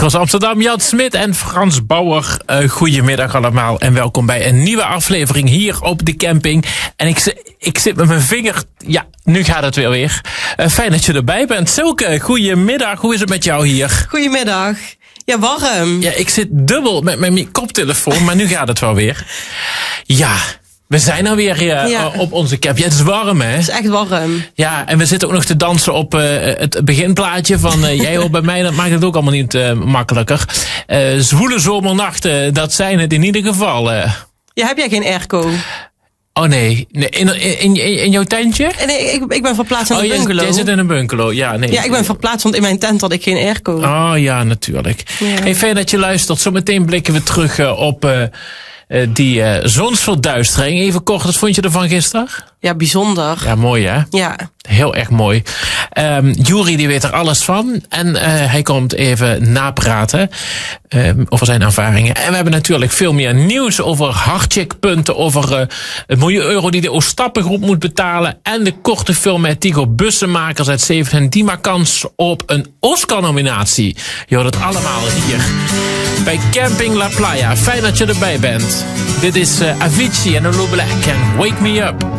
Cross Amsterdam, Jan Smit en Frans Bauer. Goedemiddag allemaal en welkom bij een nieuwe aflevering hier op de camping. En ik zit met mijn vinger... Ja, nu gaat het weer. Fijn dat je erbij bent. Silke, goedemiddag. Hoe is het met jou hier? Goedemiddag. Ja, warm. Ja, ik zit dubbel met mijn koptelefoon, maar nu gaat het wel weer. Ja... We zijn alweer op onze camp. Ja, het is warm, hè? Het is echt warm. Ja, en we zitten ook nog te dansen op het beginplaatje van Jij hoort bij mij. Dat maakt het ook allemaal niet makkelijker. Zwoele zomernachten, dat zijn het in ieder geval. Ja, heb jij geen airco? Oh nee, in jouw tentje? Nee, ik ben verplaatst aan de bungalow. Jij zit in een bungalow, ja. Nee. Ja, ik ben verplaatst, want in mijn tent had ik geen airco. Oh ja, natuurlijk. Ja. Hey, fijn dat je luistert. Zometeen blikken we terug op... die zonsverduistering. Even kort, wat vond je ervan gisteren? Ja, bijzonder. Ja, mooi hè? Ja. Heel erg mooi. Juri die weet er alles van. En hij komt even napraten over zijn ervaringen. En we hebben natuurlijk veel meer nieuws over hartcheckpunten. Over het miljoen euro die de Oostappengroep moet betalen. En de korte film met Tigo Bussenmakers uit Zeven en die maakt kans op een Oscar-nominatie. Je hoort het allemaal hier bij Camping La Playa. Fijn dat je erbij bent. Dit is Avicii en Olu Black en Wake Me Up.